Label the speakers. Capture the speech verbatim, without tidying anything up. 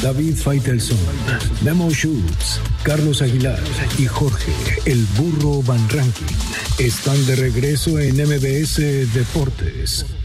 Speaker 1: David Faitelson, Memo Schutz, Carlos Aguilar y Jorge El Burro Van Rankin están de regreso en M B S Deportes.